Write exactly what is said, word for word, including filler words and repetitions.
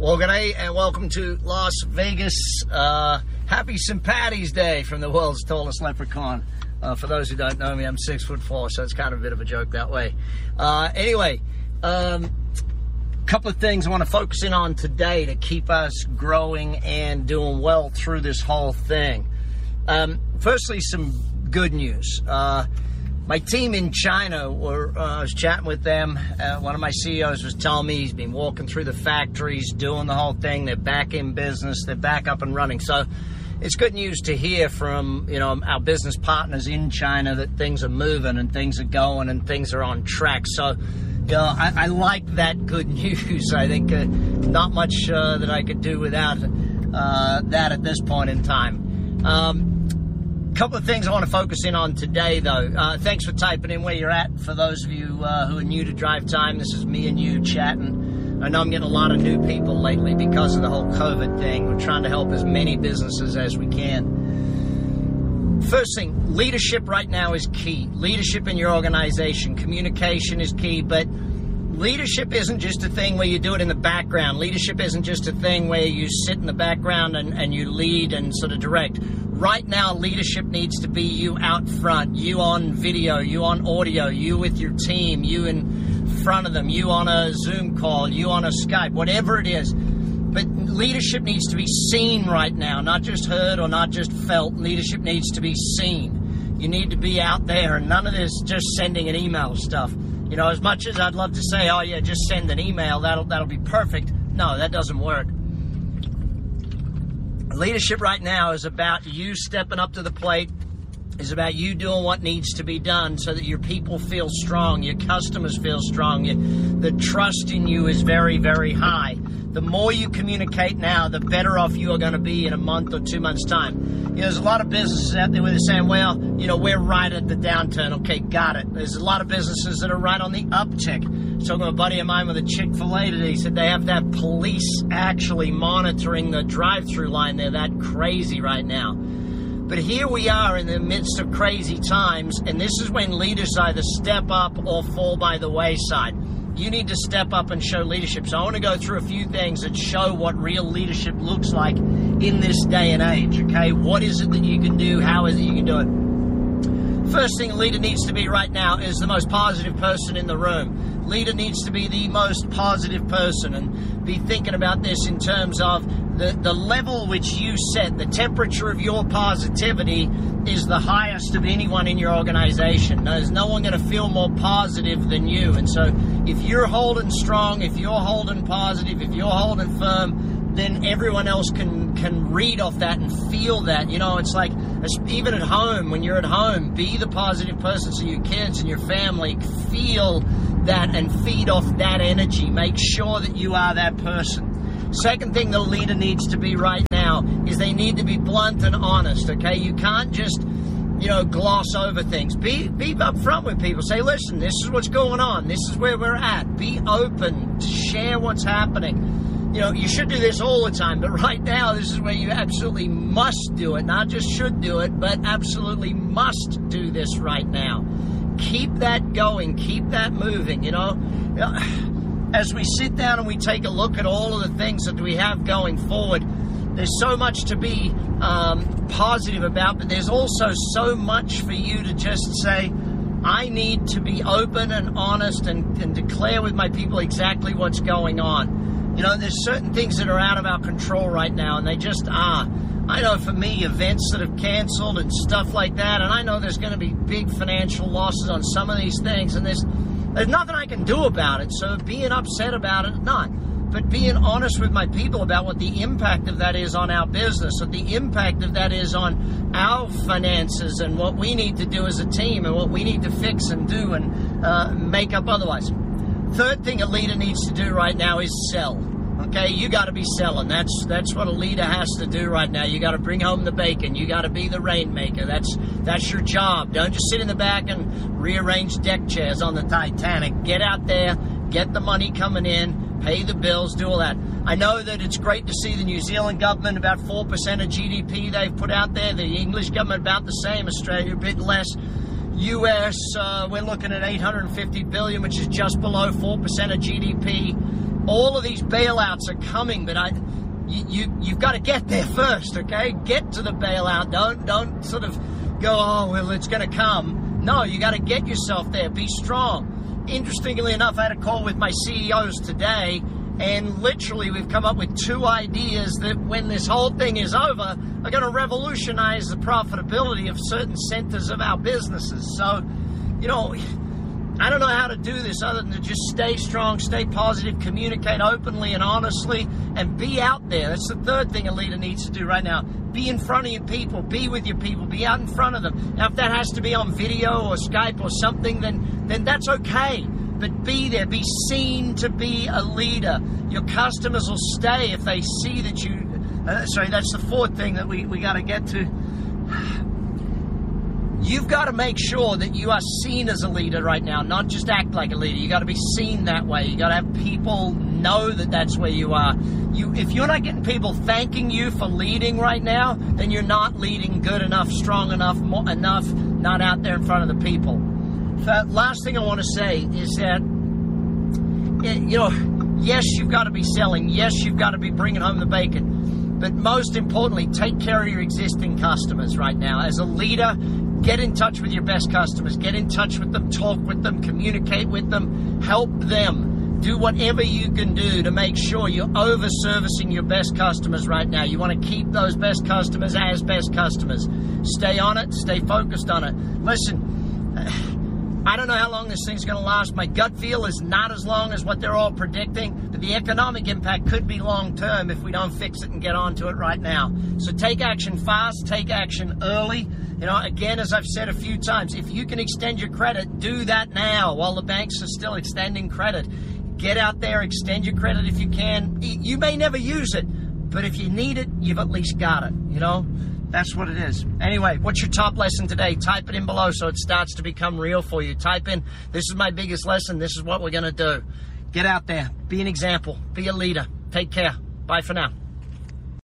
Well, g'day and welcome to Las Vegas. Uh, happy Saint Paddy's Day from the world's tallest leprechaun. Uh, for those who don't know me, I'm six foot four, so it's kind of a bit of a joke that way. Uh, anyway, a um, couple of things I want to focus in on today to keep us growing and doing well through this whole thing. Um, firstly, some good news. Uh, My team in China, were, uh, I was chatting with them. Uh, one of my C E Os was telling me he's been walking through the factories, doing the whole thing. They're back in business. They're back up and running. So it's good news to hear from, you know, our business partners in China that things are moving and things are going and things are on track. So, you know, I, I like that good news. I think uh, not much uh, that I could do without uh, that at this point in time. Um, couple of things I want to focus in on today, though. Uh, thanks for typing in where you're at. For those of you uh, who are new to Drive Time, this is me and you chatting. I know I'm getting a lot of new people lately because of the whole COVID thing. We're trying to help as many businesses as we can. First thing, leadership right now is key. Leadership in your organization. Communication is key, but leadership isn't just a thing where you do it in the background. Leadership isn't just a thing where you sit in the background and, and you lead and sort of direct. Right now, leadership needs to be you out front, you on video, you on audio, you with your team, you in front of them, you on a Zoom call, you on a Skype, whatever it is. But leadership needs to be seen right now, not just heard or not just felt. Leadership needs to be seen. You need to be out there, and none of this just sending an email stuff. You know, as much as I'd love to say, oh yeah, just send an email, that'll that'll be perfect. No, that doesn't work. Leadership right now is about you stepping up to the plate, is about you doing what needs to be done so that your people feel strong, your customers feel strong, you, the trust in you is very, very high. The more you communicate now, the better off you are going to be in a month or two months' time. You know, there's a lot of businesses out there where they're saying, well, you know, we're right at the downturn. Okay, got it. There's a lot of businesses that are right on the uptick. So a buddy of mine with a Chick-fil-A today, he said they have to have police actually monitoring the drive-through line. They're that crazy right now. But here we are in the midst of crazy times, and this is when leaders either step up or fall by the wayside. You need to step up and show leadership. So I want to go through a few things that show what real leadership looks like in this day and age, okay? What is it that you can do? How is it you can do it? First thing a leader needs to be right now is the most positive person in the room. Leader needs to be the most positive person, and be thinking about this in terms of the, the level which you set. The temperature of your positivity is the highest of anyone in your organization. There's no one going to feel more positive than you. And so if you're holding strong, if you're holding positive, if you're holding firm, then everyone else can, can read off that and feel that. You know, it's like, even at home, when you're at home, be the positive person so your kids and your family feel that and feed off that energy. Make sure that you are that person. Second thing the leader needs to be right now is they need to be blunt and honest, okay? You can't just, you know, gloss over things. Be, be upfront with people. Say, listen, this is what's going on. This is where we're at. Be open. Share what's happening. You know, you should do this all the time, but right now, this is where you absolutely must do it. Not just should do it, but absolutely must do this right now. Keep that going. Keep that moving, you know. As we sit down and we take a look at all of the things that we have going forward, there's so much to be um, positive about, but there's also so much for you to just say, I need to be open and honest and, and declare with my people exactly what's going on. You know, there's certain things that are out of our control right now, and they just are. I know for me, events that have canceled and stuff like that, and I know there's going to be big financial losses on some of these things, and there's, there's nothing I can do about it, so being upset about it, not. But being honest with my people about what the impact of that is on our business, what the impact of that is on our finances, and what we need to do as a team, and what we need to fix and do and uh, make up otherwise. Third thing a leader needs to do right now is sell. Okay, you got to be selling. That's that's what a leader has to do right now. You got to bring home the bacon. You got to be the rainmaker. That's that's your job. Don't just sit in the back and rearrange deck chairs on the Titanic. Get out there, get the money coming in, pay the bills, do all that. I know that it's great to see the New Zealand government about four percent of G D P they've put out there. The English government about the same. Australia a bit less. U S, uh, we're looking at eight hundred fifty billion dollars, which is just below four percent of G D P. all of these bailouts are coming, but I, you, you you've got to get there first, okay? Get to the bailout. Don't don't sort of go, oh well, it's going to come. No, you got to get yourself there. Be strong. Interestingly enough, I had a call with my C E Os today, and literally we've come up with two ideas that when this whole thing is over are going to revolutionize the profitability of certain centers of our businesses. So, you know, I don't know how to do this other than to just stay strong, stay positive, communicate openly and honestly, and be out there. That's the third thing a leader needs to do right now. Be in front of your people. Be with your people. Be out in front of them. Now, if that has to be on video or Skype or something, then, then that's okay. But be there. Be seen to be a leader. Your customers will stay if they see that you... Uh, sorry, that's the fourth thing that we, we got to get to. You've got to make sure that you are seen as a leader right now, not just act like a leader. You got to be seen that way. You got to have people know that that's where you are. You, if you're not getting people thanking you for leading right now, then you're not leading good enough, strong enough, more, enough, not out there in front of the people. The last thing I want to say is that, you know, yes, you've got to be selling. Yes, you've got to be bringing home the bacon. But most importantly, take care of your existing customers right now. As a leader, get in touch with your best customers. Get in touch with them, talk with them, communicate with them, help them. Do whatever you can do to make sure you're over-servicing your best customers right now. You want to keep those best customers as best customers. Stay on it. Stay focused on it. Listen, I don't know how long this thing's going to last. My gut feel is not as long as what they're all predicting, but the economic impact could be long-term if we don't fix it and get onto it right now. So take action fast. Take action early. You know, again, as I've said a few times, if you can extend your credit, do that now while the banks are still extending credit. Get out there, extend your credit if you can. You may never use it, but if you need it, you've at least got it, you know? That's what it is. Anyway, what's your top lesson today? Type it in below so it starts to become real for you. Type in, this is my biggest lesson, this is what we're going to do. Get out there, be an example, be a leader. Take care. Bye for now.